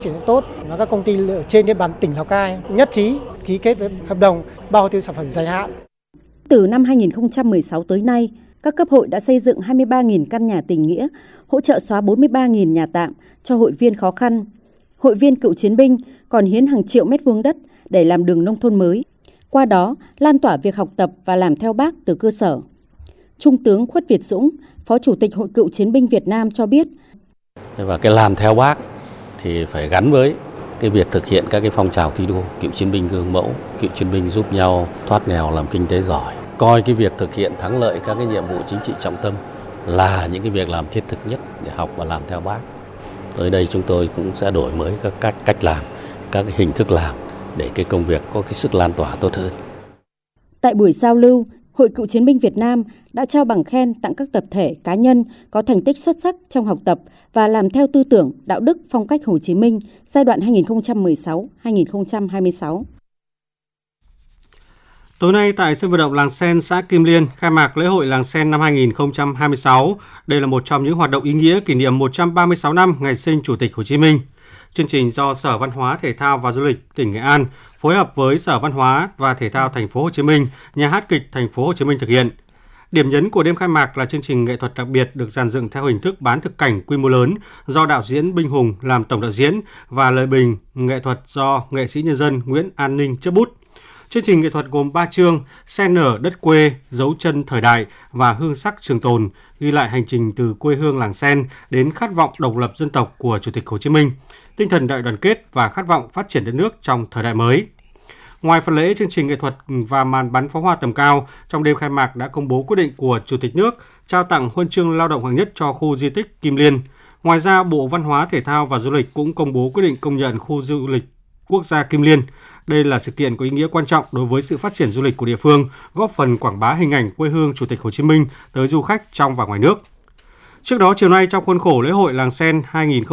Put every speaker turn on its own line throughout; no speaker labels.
Chuyển tốt và các công ty trên địa bàn tỉnh Lào Cai nhất trí ký kết với hợp đồng bao tiêu sản phẩm dài hạn.
Từ năm 2016 tới nay, các cấp hội đã xây dựng 23.000 căn nhà tình nghĩa, hỗ trợ xóa 43.000 nhà tạm cho hội viên khó khăn. Hội viên cựu chiến binh còn hiến hàng triệu mét vuông đất để làm đường nông thôn mới. Qua đó, lan tỏa việc học tập và làm theo Bác từ cơ sở. Trung tướng Khuất Việt Dũng, Phó Chủ tịch Hội Cựu Chiến binh Việt Nam cho biết.
Và cái làm theo Bác thì phải gắn với cái việc thực hiện các cái phong trào thi đua, cựu chiến binh gương mẫu, cựu chiến binh giúp nhau thoát nghèo làm kinh tế giỏi. Coi cái việc thực hiện thắng lợi các cái nhiệm vụ chính trị trọng tâm là những cái việc làm thiết thực nhất để học và làm theo Bác. Tới đây chúng tôi cũng sẽ đổi mới các cách làm, các cái hình thức làm để cái công việc có cái sức lan tỏa tốt hơn.
Tại buổi giao lưu, Hội Cựu Chiến binh Việt Nam đã trao bằng khen tặng các tập thể, cá nhân có thành tích xuất sắc trong học tập và làm theo tư tưởng, đạo đức, phong cách Hồ Chí Minh giai đoạn 2016-2026.
Tối nay tại sân vận động Làng Sen, xã Kim Liên, khai mạc lễ hội Làng Sen năm 2026. Đây là một trong những hoạt động ý nghĩa kỷ niệm 136 năm ngày sinh Chủ tịch Hồ Chí Minh. Chương trình do Sở Văn hóa, Thể thao và Du lịch tỉnh Nghệ An phối hợp với Sở Văn hóa và Thể thao Thành phố Hồ Chí Minh, Nhà hát kịch Thành phố Hồ Chí Minh thực hiện. Điểm nhấn của đêm khai mạc là chương trình nghệ thuật đặc biệt được dàn dựng theo hình thức bán thực cảnh quy mô lớn do đạo diễn Binh Hùng làm tổng đạo diễn và lời bình nghệ thuật do nghệ sĩ nhân dân Nguyễn An Ninh chấp bút. Chương trình nghệ thuật gồm 3 chương: Sen nở đất quê, dấu chân thời đại và hương sắc trường tồn, ghi lại hành trình từ quê hương làng Sen đến khát vọng độc lập dân tộc của Chủ tịch Hồ Chí Minh, tinh thần đại đoàn kết và khát vọng phát triển đất nước trong thời đại mới. Ngoài phần lễ, chương trình nghệ thuật và màn bắn pháo hoa tầm cao, trong đêm khai mạc đã công bố quyết định của Chủ tịch nước trao tặng huân chương lao động hạng nhất cho khu di tích Kim Liên. Ngoài ra, Bộ Văn hóa, Thể thao và Du lịch cũng công bố quyết định công nhận khu du lịch quốc gia Kim Liên. Đây là sự kiện có ý nghĩa quan trọng đối với sự phát triển du lịch của địa phương, góp phần quảng bá hình ảnh quê hương Chủ tịch Hồ Chí Minh tới du khách trong và ngoài nước. Trước đó, chiều nay trong khuôn khổ lễ hội Làng Sen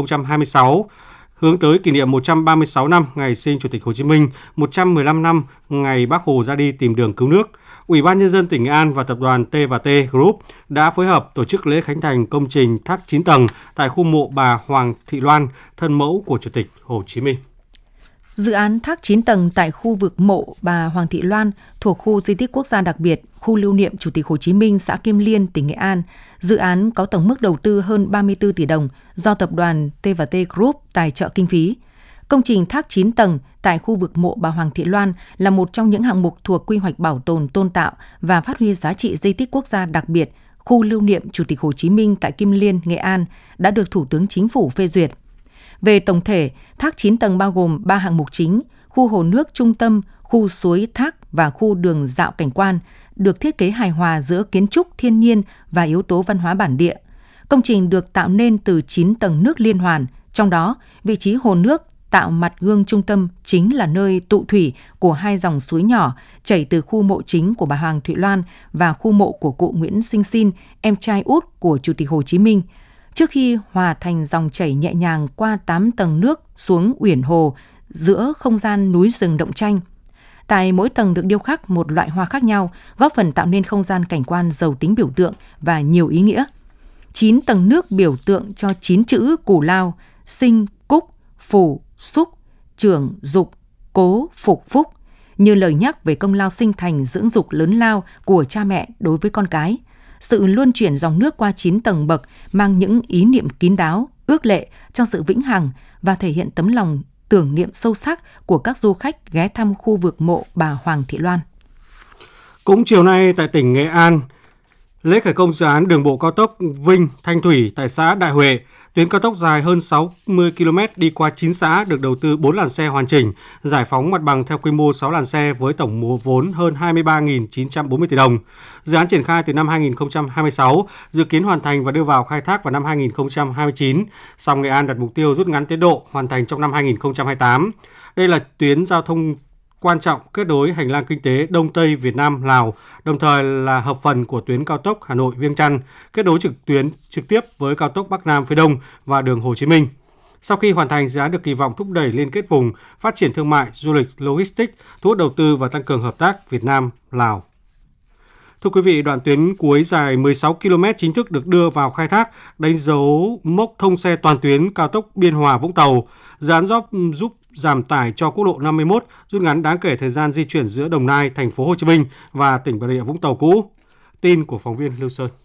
2026, hướng tới kỷ niệm 136 năm ngày sinh Chủ tịch Hồ Chí Minh, 115 năm ngày Bác Hồ ra đi tìm đường cứu nước, Ủy ban Nhân dân tỉnh Nghệ An và tập đoàn T&T Group đã phối hợp tổ chức lễ khánh thành công trình tháp 9 tầng tại khu mộ bà Hoàng Thị Loan, thân mẫu của Chủ tịch Hồ Chí Minh.
Dự án tháp 9 tầng tại khu vực mộ bà Hoàng Thị Loan thuộc khu di tích quốc gia đặc biệt, khu lưu niệm Chủ tịch Hồ Chí Minh, xã Kim Liên, tỉnh Nghệ An. Dự án có tổng mức đầu tư hơn 34 tỷ đồng do tập đoàn T&T Group tài trợ kinh phí. Công trình tháp 9 tầng tại khu vực mộ bà Hoàng Thị Loan là một trong những hạng mục thuộc quy hoạch bảo tồn, tôn tạo và phát huy giá trị di tích quốc gia đặc biệt, khu lưu niệm Chủ tịch Hồ Chí Minh tại Kim Liên, Nghệ An đã được Thủ tướng Chính phủ phê duyệt. Về tổng thể, tháp 9 tầng bao gồm 3 hạng mục chính: khu hồ nước trung tâm, khu suối thác và khu đường dạo cảnh quan, được thiết kế hài hòa giữa kiến trúc thiên nhiên và yếu tố văn hóa bản địa. Công trình được tạo nên từ 9 tầng nước liên hoàn, trong đó vị trí hồ nước tạo mặt gương trung tâm chính là nơi tụ thủy của hai dòng suối nhỏ chảy từ khu mộ chính của bà Hoàng Thị Loan và khu mộ của cụ Nguyễn Sinh Xin, em trai út của Chủ tịch Hồ Chí Minh, trước khi hòa thành dòng chảy nhẹ nhàng qua 8 tầng nước xuống uyển hồ giữa không gian núi rừng Động Tranh. Tại mỗi tầng được điêu khắc một loại hoa khác nhau, góp phần tạo nên không gian cảnh quan giàu tính biểu tượng và nhiều ý nghĩa. 9 tầng nước biểu tượng cho 9 chữ cù lao: sinh, cúc, phủ, xúc, trưởng, dục, cố, phục, phúc, như lời nhắc về công lao sinh thành dưỡng dục lớn lao của cha mẹ đối với con cái. Sự luân chuyển dòng nước qua 9 tầng bậc mang những ý niệm kín đáo, ước lệ cho sự vĩnh hằng và thể hiện tấm lòng tưởng niệm sâu sắc của các du khách ghé thăm khu vực mộ bà Hoàng Thị Loan.
Cũng chiều nay tại tỉnh Nghệ An, lễ khởi công dự án đường bộ cao tốc Vinh - Thanh Thủy tại xã Đại Huệ. Tuyến cao tốc dài hơn 60 km đi qua 9 xã được đầu tư 4 làn xe hoàn chỉnh, giải phóng mặt bằng theo quy mô 6 làn xe với tổng vốn hơn 23.940 tỷ đồng. Dự án triển khai từ năm 2026, dự kiến hoàn thành và đưa vào khai thác vào năm 2029. Song Nghệ An đặt mục tiêu rút ngắn tiến độ, hoàn thành trong năm 2028. Đây là tuyến giao thông quan trọng kết nối hành lang kinh tế Đông Tây Việt Nam - Lào, đồng thời là hợp phần của tuyến cao tốc Hà Nội - Viêng Chăn, kết nối trực tiếp với cao tốc Bắc Nam phía Đông và đường Hồ Chí Minh. Sau khi hoàn thành, dự án được kỳ vọng thúc đẩy liên kết vùng, phát triển thương mại, du lịch, logistics, thu hút đầu tư và tăng cường hợp tác Việt Nam - Lào. Thưa quý vị, đoạn tuyến cuối dài 16 km chính thức được đưa vào khai thác, đánh dấu mốc thông xe toàn tuyến cao tốc Biên Hòa - Vũng Tàu. Dự án giúp giảm tải cho quốc lộ 51, rút ngắn đáng kể thời gian di chuyển giữa Đồng Nai, thành phố Hồ Chí Minh và tỉnh Bà Rịa Vũng Tàu cũ. Tin của phóng viên Lưu Sơn.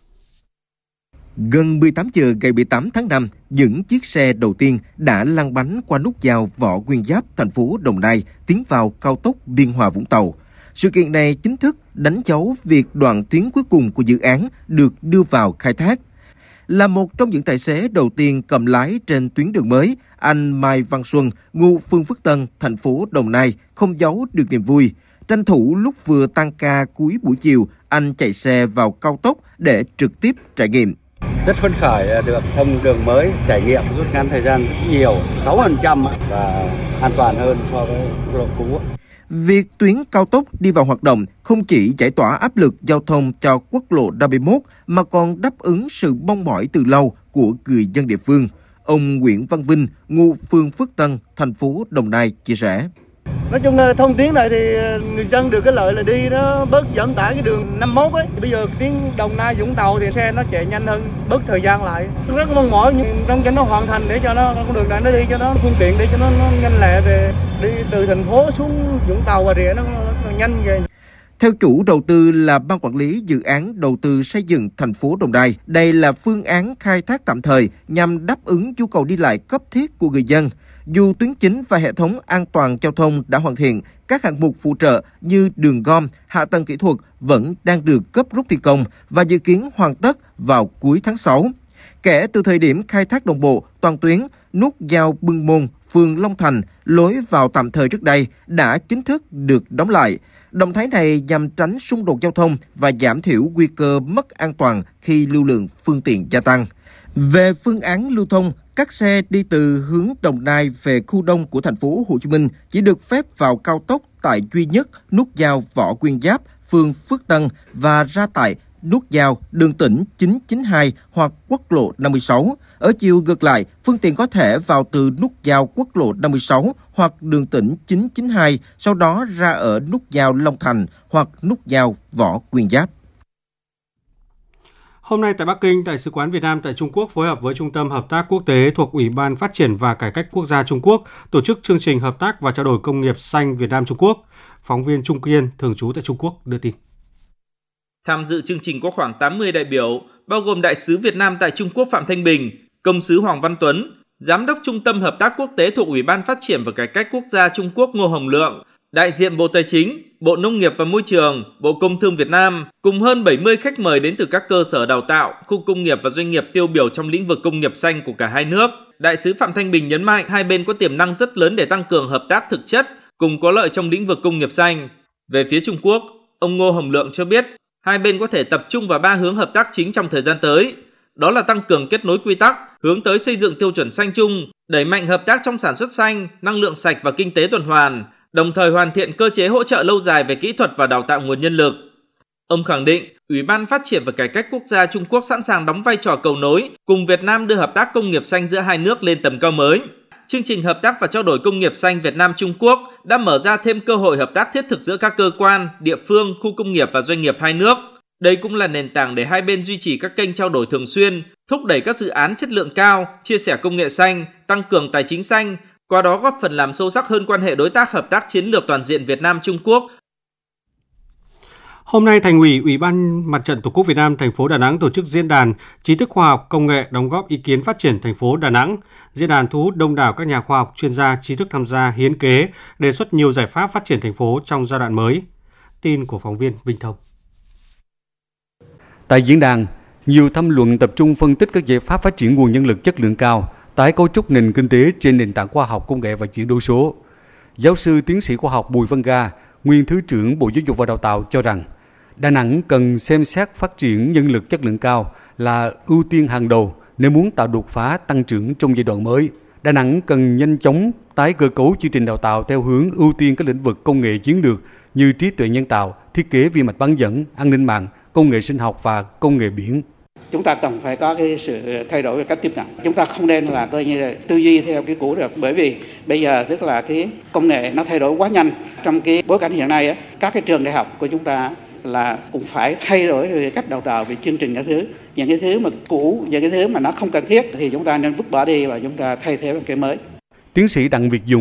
Gần 18 giờ ngày 18 tháng 5, những chiếc xe đầu tiên đã lăn bánh qua nút giao Võ Nguyên Giáp, thành phố Đồng Nai, tiến vào cao tốc Biên Hòa - Vũng Tàu. Sự kiện này chính thức đánh dấu việc đoạn tuyến cuối cùng của dự án được đưa vào khai thác. Là một trong những tài xế đầu tiên cầm lái trên tuyến đường mới, anh Mai Văn Xuân, ngụ phường Phước Tân, thành phố Đồng Nai, không giấu được niềm vui. Tranh thủ lúc vừa tăng ca cuối buổi chiều, anh chạy xe vào cao tốc để trực tiếp trải nghiệm.
Rất phấn khởi được thông đường mới, trải nghiệm rút ngắn thời gian rất nhiều, 6% và an toàn hơn so với lộ cũ.
Việc tuyến cao tốc đi vào hoạt động không chỉ giải tỏa áp lực giao thông cho quốc lộ 51 mà còn đáp ứng sự mong mỏi từ lâu của người dân địa phương. Ông Nguyễn Văn Vinh, ngụ phường Phước Tân, thành phố Đồng Nai chia sẻ.
Nói chung là thông tuyến này thì người dân được cái lợi là đi nó bớt giảm tải cái đường 51 ấy. Bây giờ tuyến Đồng Nai Vũng Tàu thì xe nó chạy nhanh hơn, bớt thời gian lại. Rất mong mỏi nhưng trong cho nó hoàn thành để cho nó con đường này nó đi cho nó phương tiện để cho nó nhanh lẹ về đi từ thành phố xuống Vũng Tàu và Rịa nó nhanh về.
Theo chủ đầu tư là Ban Quản lý Dự án Đầu tư Xây dựng thành phố Đồng Nai, đây là phương án khai thác tạm thời nhằm đáp ứng nhu cầu đi lại cấp thiết của người dân. Dù tuyến chính và hệ thống an toàn giao thông đã hoàn thiện, các hạng mục phụ trợ như đường gom, hạ tầng kỹ thuật vẫn đang được cấp rút thi công và dự kiến hoàn tất vào cuối tháng 6. Kể từ thời điểm khai thác đồng bộ, toàn tuyến nút giao Bưng Môn, phường Long Thành, lối vào tạm thời trước đây đã chính thức được đóng lại. Động thái này nhằm tránh xung đột giao thông và giảm thiểu nguy cơ mất an toàn khi lưu lượng phương tiện gia tăng. Về phương án lưu thông, các xe đi từ hướng Đồng Nai về khu đông của thành phố Hồ Chí Minh chỉ được phép vào cao tốc tại duy nhất nút giao Võ Nguyên Giáp, phường Phước Tân và ra tại nút giao đường tỉnh 992 hoặc quốc lộ 56. Ở chiều ngược lại, phương tiện có thể vào từ nút giao quốc lộ 56 hoặc đường tỉnh 992, sau đó ra ở nút giao Long Thành hoặc nút giao Võ Nguyên Giáp.
Hôm nay tại Bắc Kinh, Đại sứ quán Việt Nam tại Trung Quốc phối hợp với Trung tâm Hợp tác Quốc tế thuộc Ủy ban Phát triển và Cải cách Quốc gia Trung Quốc tổ chức chương trình hợp tác và trao đổi công nghiệp xanh Việt Nam-Trung Quốc. Phóng viên Trung Kiên, thường trú tại Trung Quốc, đưa tin.
Tham dự chương trình có khoảng 80 đại biểu, bao gồm Đại sứ Việt Nam tại Trung Quốc Phạm Thanh Bình, Công sứ Hoàng Văn Tuấn, Giám đốc Trung tâm Hợp tác Quốc tế thuộc Ủy ban Phát triển và Cải cách Quốc gia Trung Quốc Ngô Hồng Lượng, đại diện Bộ Tài chính, Bộ Nông nghiệp và Môi trường, Bộ Công Thương Việt Nam, cùng hơn 70 khách mời đến từ các cơ sở đào tạo, khu công nghiệp và doanh nghiệp tiêu biểu trong lĩnh vực công nghiệp xanh của cả hai nước. Đại sứ Phạm Thanh Bình nhấn mạnh hai bên có tiềm năng rất lớn để tăng cường hợp tác thực chất, cùng có lợi trong lĩnh vực công nghiệp xanh. Về phía Trung Quốc, ông Ngô Hồng Lượng cho biết, hai bên có thể tập trung vào 3 hướng hợp tác chính trong thời gian tới. Đó là tăng cường kết nối quy tắc, hướng tới xây dựng tiêu chuẩn xanh chung, đẩy mạnh hợp tác trong sản xuất xanh, năng lượng sạch và kinh tế tuần hoàn, đồng thời hoàn thiện cơ chế hỗ trợ lâu dài về kỹ thuật và đào tạo nguồn nhân lực. Ông khẳng định, Ủy ban Phát triển và Cải cách Quốc gia Trung Quốc sẵn sàng đóng vai trò cầu nối, cùng Việt Nam đưa hợp tác công nghiệp xanh giữa hai nước lên tầm cao mới. Chương trình hợp tác và trao đổi công nghiệp xanh Việt Nam-Trung Quốc đã mở ra thêm cơ hội hợp tác thiết thực giữa các cơ quan, địa phương, khu công nghiệp và doanh nghiệp hai nước. Đây cũng là nền tảng để hai bên duy trì các kênh trao đổi thường xuyên, thúc đẩy các dự án chất lượng cao, chia sẻ công nghệ xanh, tăng cường tài chính xanh, qua đó góp phần làm sâu sắc hơn quan hệ đối tác hợp tác chiến lược toàn diện Việt Nam-Trung Quốc.
Hôm nay, Thành ủy, Ủy ban Mặt trận Tổ quốc Việt Nam thành phố Đà Nẵng tổ chức diễn đàn trí thức khoa học công nghệ đóng góp ý kiến phát triển thành phố Đà Nẵng. Diễn đàn thu hút đông đảo các nhà khoa học, chuyên gia, trí thức tham gia hiến kế, đề xuất nhiều giải pháp phát triển thành phố trong giai đoạn mới. Tin của phóng viên Vinh Thông.
Tại diễn đàn, nhiều tham luận tập trung phân tích các giải pháp phát triển nguồn nhân lực chất lượng cao, tái cấu trúc nền kinh tế trên nền tảng khoa học công nghệ và chuyển đổi số. Giáo sư tiến sĩ khoa học Bùi Văn Ga, nguyên Thứ trưởng Bộ Giáo dục và Đào tạo cho rằng, Đà Nẵng cần xem xét phát triển nhân lực chất lượng cao là ưu tiên hàng đầu nếu muốn tạo đột phá tăng trưởng trong giai đoạn mới. Đà Nẵng cần nhanh chóng tái cơ cấu chương trình đào tạo theo hướng ưu tiên các lĩnh vực công nghệ chiến lược như trí tuệ nhân tạo, thiết kế vi mạch bán dẫn, an ninh mạng, công nghệ sinh học và công nghệ biển.
Chúng ta cần phải có cái sự thay đổi về cách tiếp cận. Chúng ta không nên là coi như là tư duy theo cái cũ được, bởi vì bây giờ tức là cái công nghệ nó thay đổi quá nhanh. Trong cái bối cảnh hiện nay các cái trường đại học của chúng ta là cũng phải thay đổi về cách đào tạo, về chương trình các thứ. Những cái thứ mà cũ, những cái thứ mà nó không cần thiết thì chúng ta nên vứt bỏ đi và chúng ta thay thế bằng cái mới.
Tiến sĩ Đặng Việt Dũng,